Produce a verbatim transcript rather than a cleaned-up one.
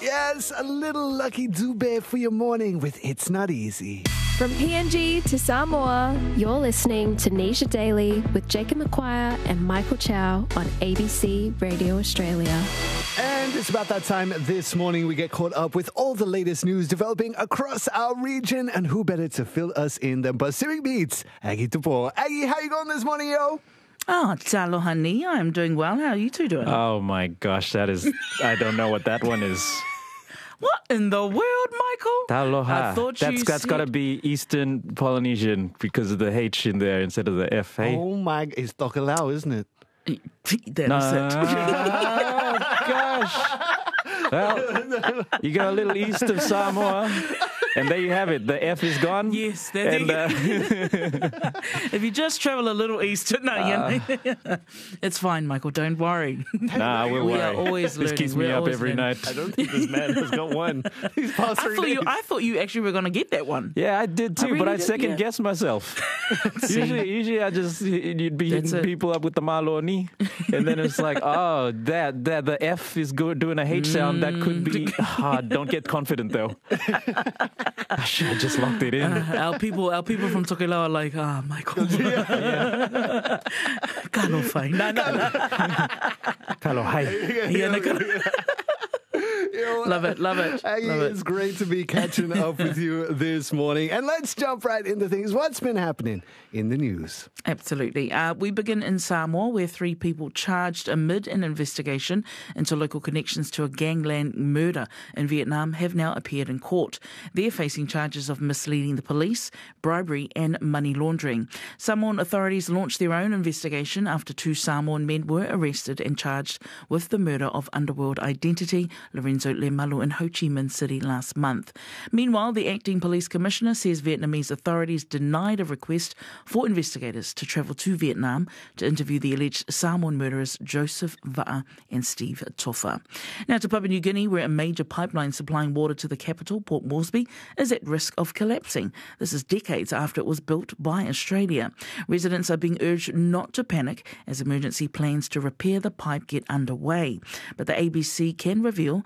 Yes, a little Lucky Dube for your morning with It's Not Easy. From P N G to Samoa, You're listening to Nisha Daily with Jacob McQuire and Michael Chow on A B C Radio Australia. And it's about that time this morning we get caught up with all the latest news developing across our region. And who better to fill us in than Pacific Beats, Aggie Tupo. Aggie, how you going this morning, yo? Oh, taloha ni. I'm doing well. How are you two doing? Oh my gosh, that is, I don't know what that one is. What in the world, Michael? Taloha. I thought that's you that's said... got to be Eastern Polynesian because of the H in there instead of the F, hey? Oh my, it's Tokelau, isn't it? That no. is it. Oh, gosh. Well, you go a little east of Samoa, and there you have it. The F is gone. Yes, that's and, it. Uh, If you just travel a little east, no, Uh, you know, it's fine, Michael. Don't worry. nah, we'll We worry. are always This learning. keeps me We're up always every learning. night. I don't think this man has got one. He's past I three thought days. you. I thought you actually were going to get that one. Yeah, I did too, I really but I did, second yeah. guessed myself. See? usually, usually I just you'd be That's hitting it. people up with the maloni, and then it's like, oh, that that the F is good doing a H sound. That could be. Ah, don't get confident though. I should have just locked it in. Uh, our people, our people from Tokelau are like, ah, Michael. Kalo fai. No, no, no. Hello, hi. Yeah, no, kalo- Yo, Love it, love it, Aggie, love it. it's great to be catching up with you this morning. And let's jump right into things. What's been happening in the news? Absolutely. Uh, we begin in Samoa, where three people charged amid an investigation into local connections to a gangland murder in Vietnam have now appeared in court. They're facing charges of misleading the police, bribery and money laundering. Samoan authorities launched their own investigation after two Samoan men were arrested and charged with the murder of underworld identity Lorenzo Lemalu in Ho Chi Minh City last month. Meanwhile, the acting police commissioner says Vietnamese authorities denied a request for investigators to travel to Vietnam to interview the alleged Samoan murderers Joseph Va'a and Steve Toffa. Now to Papua New Guinea, where a major pipeline supplying water to the capital, Port Moresby, is at risk of collapsing. This is decades after it was built by Australia. Residents are being urged not to panic as emergency plans to repair the pipe get underway. But the A B C can reveal